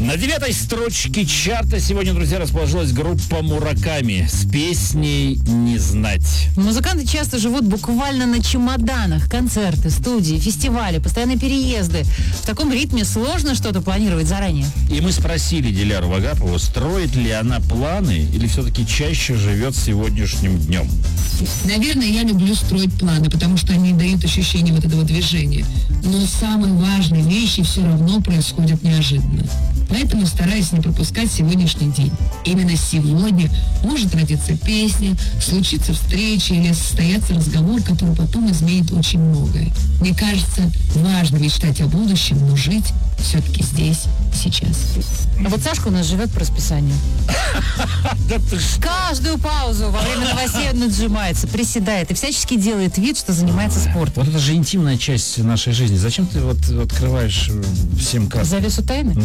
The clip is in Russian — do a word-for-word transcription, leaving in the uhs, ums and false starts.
На девятой строчке чарта сегодня, друзья, расположилась группа Мураками с песней «Не знать». Музыканты часто живут буквально на чемоданах. Концерты, студии, фестивали, постоянные переезды. В таком ритме сложно что-то планировать заранее. И мы спросили Диляру Вагапову, строит ли она планы или все-таки чаще живет сегодняшним днем. Наверное, я люблю строить планы, потому что они дают ощущение вот этого движения. Но самые важные вещи все равно происходят неожиданно. Поэтому стараюсь не пропускать сегодняшний день. Именно сегодня может родиться песня, случиться встреча или состояться разговор, который потом изменит очень многое. Мне кажется, важно мечтать о будущем, но жить все-таки здесь, сейчас. А вот Сашка у нас живет по расписанию. Каждую паузу во время новостей он отжимается, приседает и всячески делает вид, что занимается спортом. Вот это же интимная часть нашей жизни. Зачем ты вот открываешь всем карты? Завесу тайны?